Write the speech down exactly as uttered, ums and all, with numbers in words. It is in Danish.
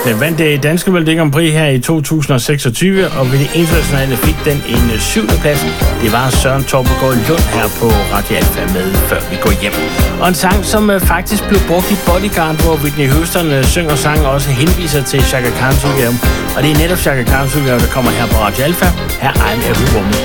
Den vandt det danske Melodi Grand Prix her i to tusind og seksogtyve, og ved det internationale fik den en syvende plads. Det var Søren Torpegaard Lund her på Radio Alfa med Før vi går hjem. Og en sang, som faktisk blev brugt i Bodyguard, hvor Whitney Houston synger sang og også henviser til Chaka Khan's udgave. Og det er netop Chaka Khan's udgave, der kommer her på Radio Alfa. Her er I'm Every Woman.